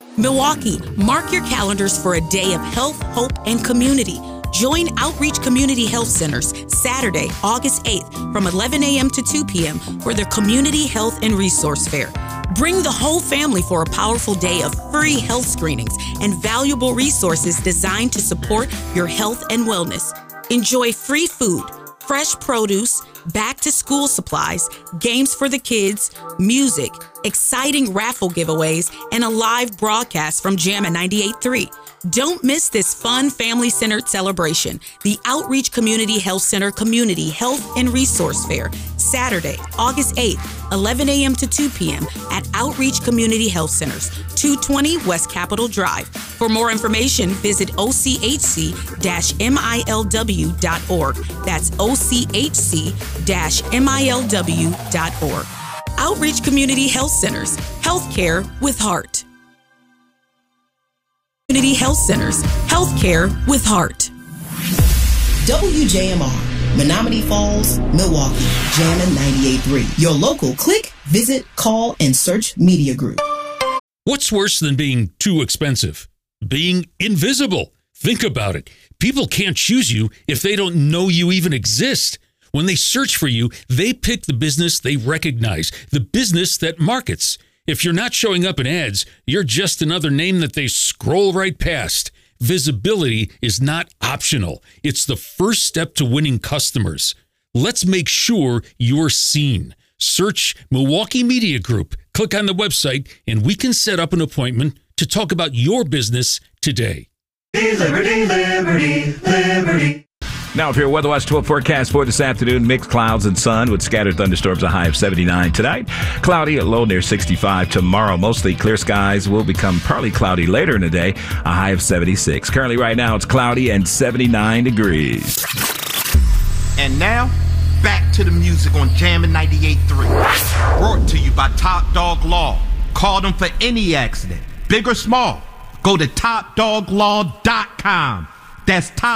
Milwaukee, mark your calendars for a day of health, hope, and community. Join Outreach Community Health Centers Saturday, August 8th from 11 a.m. to 2 p.m. for their Community Health and Resource Fair. Bring the whole family for a powerful day of free health screenings and valuable resources designed to support your health and wellness. Enjoy free food, fresh produce, back-to-school supplies, games for the kids, music, exciting raffle giveaways, and a live broadcast from Jammin' 98.3. Don't miss this fun, family-centered celebration. The Outreach Community Health Center Community Health and Resource Fair, Saturday, August 8th, 11 a.m. to 2 p.m. at Outreach Community Health Centers, 220 West Capitol Drive. For more information, visit ochc-milw.org. That's ochc-milw.org. Outreach Community Health Centers, healthcare with heart. Community Health Centers, healthcare with heart. WJMR, Menominee Falls, Milwaukee, Jammin' 98.3. Your local click, visit, call, and search media group. What's worse than being too expensive? Being invisible. Think about it. People can't choose you if they don't know you even exist. When they search for you, they pick the business they recognize, the business that markets. If you're not showing up in ads, you're just another name that they scroll right past. Visibility is not optional. It's the first step to winning customers. Let's make sure you're seen. Search Milwaukee Media Group, click on the website, and we can set up an appointment to talk about your business today. Liberty, liberty, liberty. Now, if your Weather Watch 12 forecast for this afternoon, mixed clouds and sun with scattered thunderstorms, a high of 79 tonight. Cloudy at low near 65 tomorrow. Mostly clear skies will become partly cloudy later in the day, a high of 76. Currently, right now, it's cloudy and 79 degrees. And now, back to the music on Jammin' 98.3. Brought to you by Top Dog Law. Call them for any accident, big or small. Go to TopDogLaw.com. That's Top